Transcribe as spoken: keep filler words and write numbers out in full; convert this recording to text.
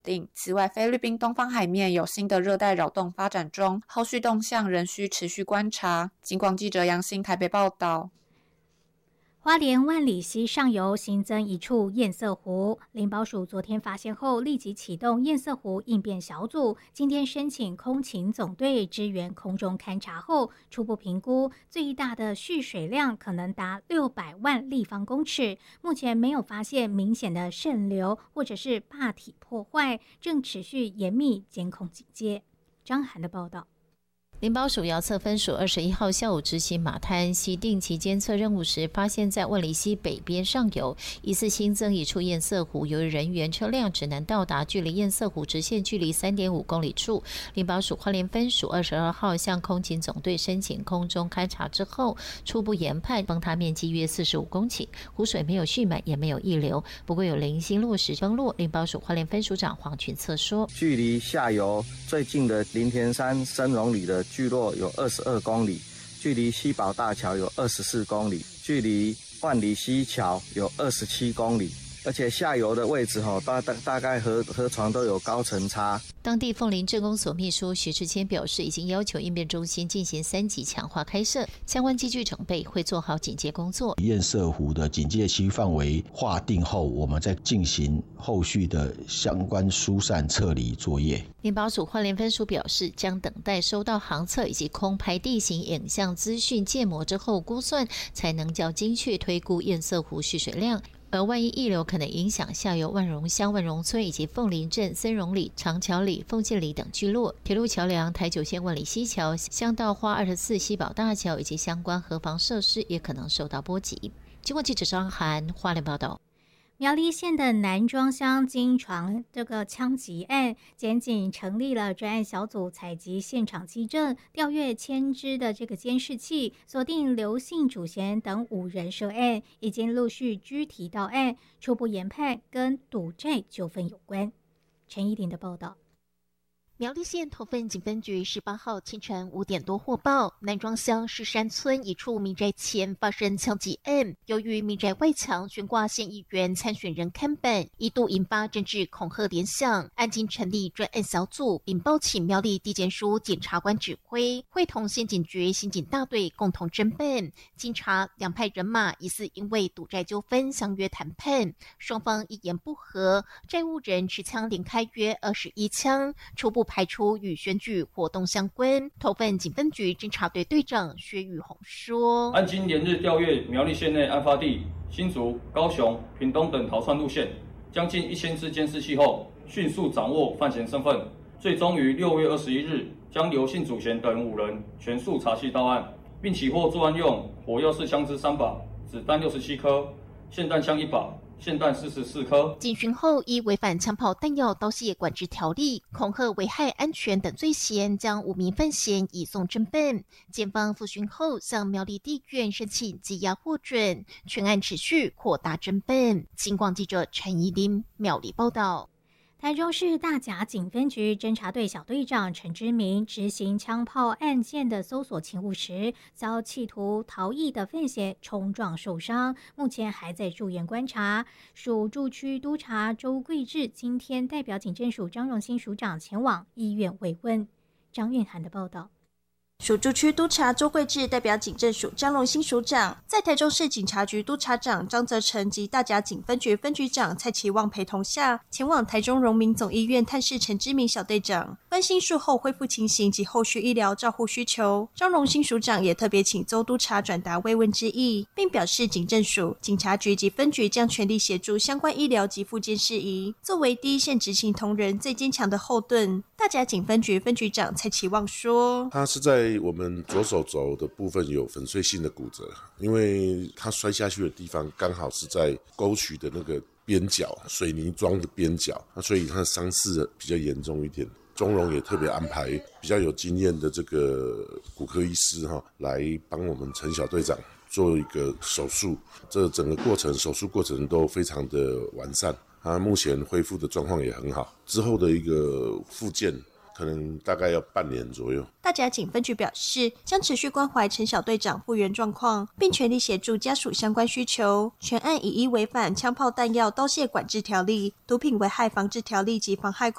定。此外，菲律宾东方海面有新的热带扰动发展中，后续动向仍需持续观察。警广记者杨欣台北报道。 花莲万里溪上游新增一处堰塞湖，林保署昨天发现后立即启动堰塞湖应变小组，今天申请空勤总队支援空中勘察后，初步评估最大的蓄水量可能达六百万立方公尺，目前没有发现明显的渗流或者是坝体破坏，正持续严密监控警戒。张涵的报道。 林保署遥测分署二十一号下午执行马滩溪定期监测任务时，发现在万里溪北边上游疑似新增一处堰塞湖，由于人员车辆只能到达距离堰塞湖直线距离 三点五公里处。林保署花莲分署二十二号向空勤总队申请空中勘察之后，初步研判崩塌面积约四十五公顷，湖水没有蓄满也没有溢流，不过有零星落石崩落。林保署花莲分署长黄群策说， 距离下游最近的林田山深溶里的聚落有二十二公里，距离西宝大桥有二十四公里，距离万里溪桥有二十七公里，而且下游的位置大大概河河床都有高层差。 当地凤林镇公所秘书徐志谦表示，已经要求应变中心进行三级强化开设，相关机具整备，会做好警戒工作。 堰塞湖的警戒区范围划定后，我们再进行后续的相关疏散撤离作业。 林保署花莲分署表示，将等待收到航测以及空拍地形影像资讯建模之后估算，才能较精确推估堰塞湖蓄水量。而万一溢流可能影响下游万荣乡万荣村以及凤林镇森荣里、长桥里、凤建里等聚落，铁路桥梁、台九线万里溪桥、乡道花二十四西宝大桥以及相关河防设施也可能受到波及。经过记者张涵花莲报道。 苗栗县的南庄乡经传这个枪击案，检警成立了专案小组，采集现场基证，调阅千支的这个监视器，锁定刘姓主嫌等五人涉案，已经陆续拘提到案，初步研判跟赌债纠纷有关。陈怡玲的报道。 苗栗县头份警分局十八号清晨五点多获报，南庄乡石山村一处民宅前发生枪击案。由于民宅外墙悬挂县议员参选人看板，一度引发政治恐吓联想。案经成立专案小组，并报请苗栗地检署检察官指挥，会同县警局刑警大队共同侦办。经查，两派人马疑似因为赌债纠纷相约谈判，双方一言不合，债务人持枪连开约二十一枪，初步排除与选举活动相关。头份警分局侦查队队长薛宇宏说， 案经连日调阅苗栗县内案发地新竹、高雄、屏东等逃窜路线，将近一千支监视器后，迅速掌握犯嫌身份，最终于六月二十一日将刘姓主嫌等五人全数查缉到案，并起获作案用火药式枪支三把、子弹六十七颗、霰弹枪一把、霰弹四十四颗。 警询后，依违反枪炮弹药刀械管制条例、恐吓危害安全等罪嫌，将五名犯嫌移送侦办。检方复讯后，向苗栗地院申请羁押获准，全案持续扩大侦办。警广记者陈怡琳苗栗报道。 台中市大甲警分局侦查队小队长陈之明执行枪炮案件的搜索勤务时，遭企图逃逸的犯嫌冲撞受伤，目前还在住院观察。属驻区督察周桂智今天代表警政署张荣兴署长前往医院慰问。张韵涵的报道。 属驻区督察周桂智代表警政署张荣兴署长，在台中市警察局督察长张泽成及大甲警分局分局长蔡其旺陪同下，前往台中荣民总医院探视陈之明小队长，关心术后恢复情形及后续医疗照护需求。张荣兴署长也特别请周督察转达慰问之意，并表示警政署、警察局及分局将全力协助相关医疗及复健事宜，作为第一线执勤同仁最坚强的后盾。大甲警分局分局长蔡其旺说， 他是在我们左手肘的部分有粉碎性的骨折，因为他摔下去的地方刚好是在沟渠的那个边角，水泥桩的边角，所以他的伤势比较严重一点。中荣也特别安排比较有经验的这个骨科医师哈，来帮我们陈小队长做一个手术，这整个过程手术过程都非常的完善，他目前恢复的状况也很好，之后的一个复健可能大概要半年左右。 大甲警分局表示，将持续关怀陈小队长复原状况，并全力协助家属相关需求。全案以依违反枪炮弹药刀械管制条例、毒品危害防治条例及妨害